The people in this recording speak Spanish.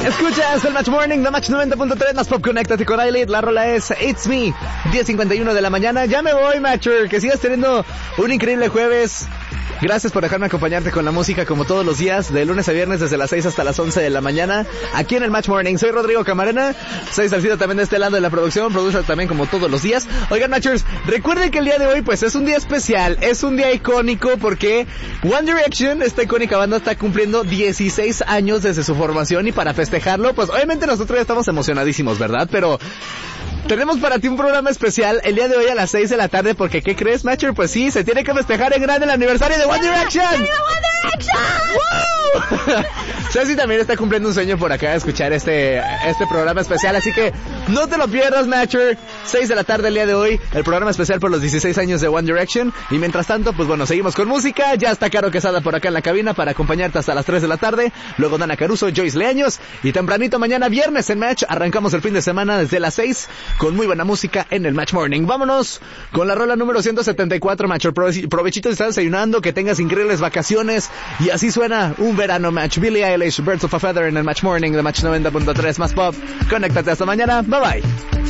Escuchas el Match Morning de Match 90.3, más pop, conéctate con Aileen. La rola es It's Me, 10:51 de la mañana. Ya me voy, Matcher, que sigas teniendo un increíble jueves. Gracias por dejarme acompañarte con la música como todos los días, de lunes a viernes desde las 6 hasta las 11 de la mañana, aquí en el Match Morning. Soy Rodrigo Camarena, soy Salcido también de este lado de la producción, produce también como todos los días. Oigan, Matchers, recuerden que el día de hoy pues es un día especial, es un día icónico porque One Direction, esta icónica banda, está cumpliendo 16 años desde su formación y para festejarlo, pues obviamente nosotros ya estamos emocionadísimos, ¿verdad? Pero tenemos para ti un programa especial el día de hoy a las 6 de la tarde porque, ¿qué crees, Matcher? Pues sí, se tiene que festejar en grande el aniversario de One Direction. ¡Woo! Ceci también está cumpliendo un sueño por acá de escuchar este programa especial, así que no te lo pierdas, Matcher. 6 de la tarde el día de hoy, el programa especial por los 16 años de One Direction. Y mientras tanto, pues bueno, seguimos con música. Ya está Caro Quesada por acá en la cabina para acompañarte hasta las 3 de la tarde. Luego Dana Caruso, Joyce Leaños. Y tempranito mañana viernes en Match arrancamos el fin de semana desde las 6 con muy buena música en el Match Morning. Vámonos con la rola número 174, Matcher. Provechito si estás desayunando, que tengas increíbles vacaciones. Y así suena un verano, Match. Billie Eilish, Birds of a Feather en el Match Morning de Match 90.3 más pop. Conéctate hasta mañana. Bye bye.